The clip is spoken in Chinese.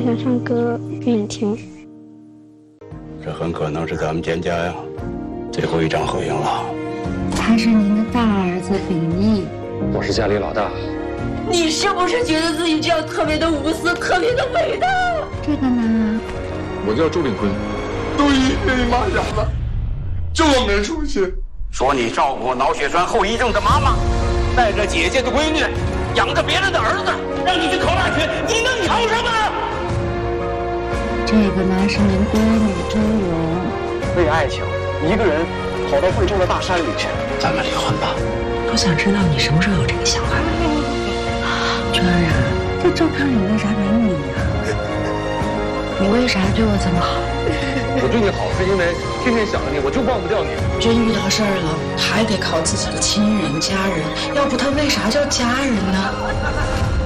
想唱歌给你听。 这很可能是咱们蒹葭呀最后一张合影了。 他是您的大儿子秉义， 我是家里老大。 你是不是觉得自己这样特别的无私，特别的伟大？ 这个呢？ 我叫周炳坤。 都因为你妈养的，这么没出息。 说你照顾脑血栓后遗症的妈妈，带着姐姐的闺女，养着别人的儿子，让你去考大学，你能考什么？ 这个呢是您闺女周蓉， 为爱情，一个人跑到贵州的大山里去。 咱们离婚吧。 我想知道你什么时候有这个想法。娟儿啊， 这照片里为啥没你呀？ 你为啥对我这么好？ 我对你好是因为天天想着你，我就忘不掉你。 真遇到事儿了，还得靠自己的亲人家人，要不他为啥叫家人呢？